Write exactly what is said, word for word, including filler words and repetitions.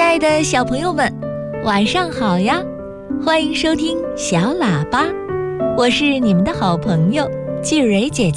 爱的小朋友们，晚上好呀！欢迎收听小喇叭，我是你们的好朋友季蕊姐姐。